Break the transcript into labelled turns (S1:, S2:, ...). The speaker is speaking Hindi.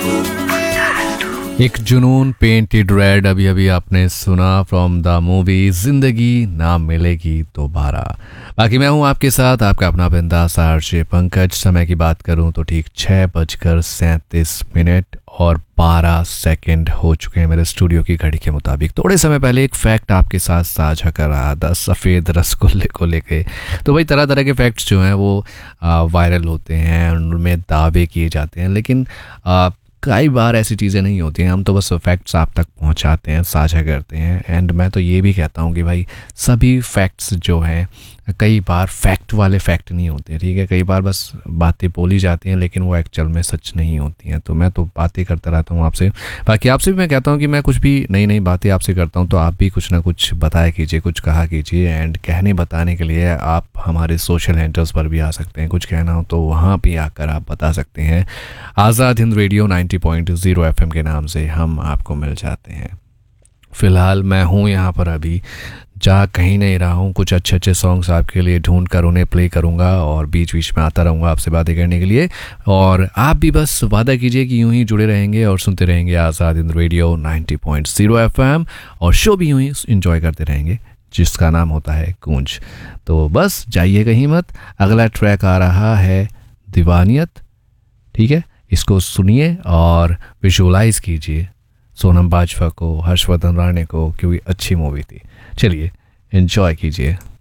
S1: एक जुनून पेंटेड रेड अभी अभी आपने सुना फ्रॉम द मूवी जिंदगी ना मिलेगी दोबारा। बाकी मैं हूं आपके साथ, आपका अपना बिंदास आरजे पंकज। समय की बात करूं तो ठीक 6:37 और 12 सेकंड हो चुके हैं मेरे स्टूडियो की घड़ी के मुताबिक। थोड़े समय पहले एक फैक्ट आपके साथ साझा कर रहा था सफ़ेद रसगुल्ले को लेके। तो भाई तरह तरह के फैक्ट्स जो हैं वो वायरल होते हैं, उनमें दावे किए जाते हैं, लेकिन कई बार ऐसी चीज़ें नहीं होती हैं। हम तो बस फैक्ट्स आप तक पहुंचाते हैं, साझा करते हैं। एंड मैं तो ये भी कहता हूं कि भाई सभी फैक्ट्स जो हैं कई बार फैक्ट वाले फैक्ट नहीं होते, ठीक है। कई बार बस बातें बोली जाती हैं लेकिन वो एक्चुअल में सच नहीं होती हैं। तो मैं तो बातें करता रहता हूँ आपसे। बाकी आपसे भी मैं कहता हूँ कि मैं कुछ भी नई नई बातें आपसे करता हूँ तो आप भी कुछ ना कुछ बताया कीजिए, कुछ कहा कीजिए। एंड कहने बताने के लिए आप हमारे सोशल हैंडल्स पर भी आ सकते हैं। कुछ कहना हो तो वहाँ भी आकर आप बता सकते हैं। आज़ाद हिंद रेडियो 90.0 FM के नाम से हम आपको मिल जाते हैं। फ़िलहाल मैं हूँ यहाँ पर, अभी जा कहीं नहीं रहा हूँ। कुछ अच्छे अच्छे सॉन्ग्स आपके लिए ढूंढ कर उन्हें प्ले करूँगा और बीच बीच में आता रहूँगा आपसे बातें करने के लिए। और आप भी बस वादा कीजिए कि यूं ही जुड़े रहेंगे और सुनते रहेंगे आज़ाद हिंद रेडियो 90.0 FM, और शो भी यूं ही इंजॉय करते रहेंगे जिसका नाम होता है गूंज। तो बस जाइए कहीं मत। अगला ट्रैक आ रहा है दीवानियत, ठीक है। इसको सुनिए और विजुअलाइज कीजिए सोनम बाजवा को, हर्षवर्धन राणे को, क्योंकि अच्छी मूवी थी। चलिए एंजॉय कीजिए।